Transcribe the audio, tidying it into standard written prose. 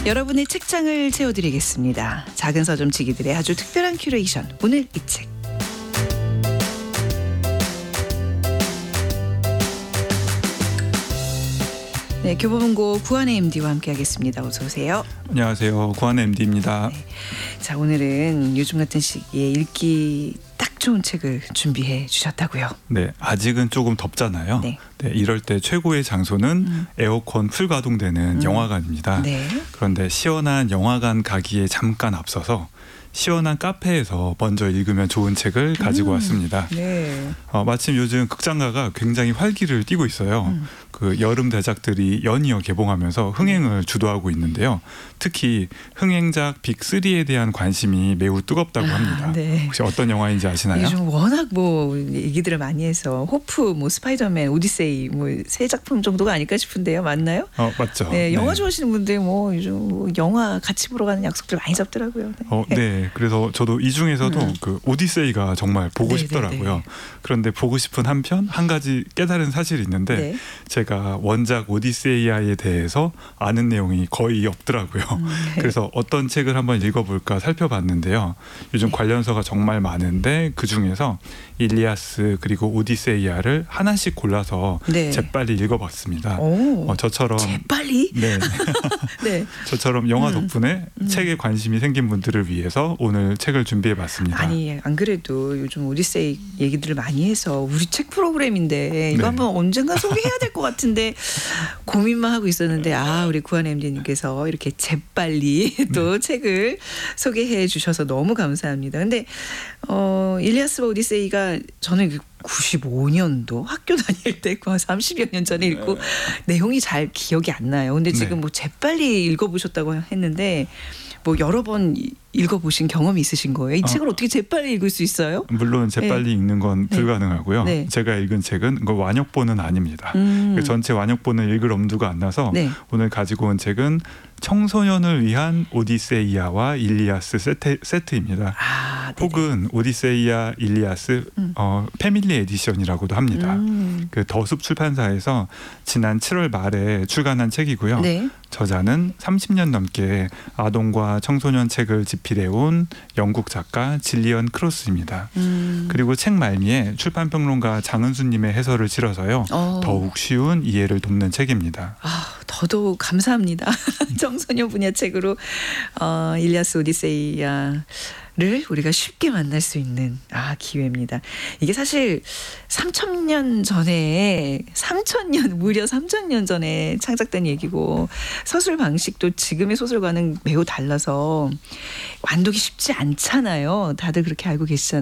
여러분의 책장을 채워드리겠습니다. 작은 서점치기들의 아주 특별한 큐레이션. 오늘 이 책. 네, 교보문고 구한의 MD와 함께하겠습니다. 어서 오세요. 안녕하세요. 구한의 MD입니다. 네. 자, 오늘은 요즘 같은 시기에 읽기 딱 좋은 책을 준비해 주셨다고요. 네, 아직은 조금 덥잖아요. 네. 네, 이럴 때 최고의 장소는 에어컨 풀 가동되는 영화관입니다. 네. 그런데 시원한 영화관 가기에 잠깐 앞서서 시원한 카페에서 먼저 읽으면 좋은 책을 가지고 왔습니다. 네. 마침 요즘 극장가가 굉장히 활기를 띠고 있어요. 그 여름 대작들이 연이어 개봉하면서 흥행을 주도하고 있는데요. 특히 흥행작 빅3에 대한 관심이 매우 뜨겁다고 합니다. 네. 혹시 어떤 영화인지 아시나요? 요즘 워낙 얘기들을 많이 해서 호프, 스파이더맨, 오디세이 세 작품 정도가 아닐까 싶은데요. 맞나요? 맞죠. 네, 영화 네. 좋아하시는 분들 요즘 영화 같이 보러 가는 약속들 많이 잡더라고요. 네. 네. 그래서 저도 이 중에서도 그 오디세이가 정말 보고 싶더라고요. 그런데 보고 싶은 한편 한 가지 깨달은 사실이 있는데 네. 제가 원작 오디세이아에 대해서 아는 내용이 거의 없더라고요. 네. 그래서 어떤 책을 한번 읽어볼까 살펴봤는데요. 요즘 관련서가 정말 많은데 그 중에서 일리아스 그리고 오디세이아를 하나씩 골라서 네. 재빨리 읽어봤습니다. 저처럼 재빨리? 네. 네. 저처럼 영화 덕분에 책에 관심이 생긴 분들을 위해서 오늘 책을 준비해봤습니다. 아니, 안 그래도 요즘 오디세이 얘기들을 많이 해서 우리 책 프로그램인데 이거 네. 한번 언젠가 소개해야 될 것 같은데 고민만 하고 있었는데 우리 구한 MD님께서 이렇게 재빨리 또 책을 소개해 주셔서 너무 감사합니다. 근데 일리아스와 오디세이가 저는 95년도 학교 다닐 때 30여 년 전에 읽고 내용이 잘 기억이 안 나요. 근데 지금 재빨리 읽어보셨다고 했는데 여러 번 읽어보신 경험이 있으신 거예요? 이 책을 어떻게 재빨리 읽을 수 있어요? 물론 재빨리 읽는 건 불가능하고요. 네. 제가 읽은 책은 완역본은 아닙니다. 전체 완역본을 읽을 엄두가 안 나서 오늘 가지고 온 책은 청소년을 위한 오디세이아와 일리아스 세트입니다. 혹은 오디세이아, 일리아스 패밀리 에디션이라고도 합니다. 그 더숲 출판사에서 지난 7월 말에 출간한 책이고요. 네. 저자는 30년 넘게 아동과 청소년 책을 집필해온 영국 작가 질리언 크로스입니다. 그리고 책 말미에 출판평론가 장은수님의 해설을 실어서요. 더욱 쉬운 이해를 돕는 책입니다. 더더욱 감사합니다. 청소년 분야 책으로 일리아스 오디세이아를 우리가 쉽게 만날 수 있는 기회입니다. 이게 사실 3,000년 전에 무려 3,000년 전에 창작된 얘기고 서술 방식도 지금의 소설과는 매우 달라서 완독이 쉽지 않잖아요. 다들 그렇게 알고 계시잖아요.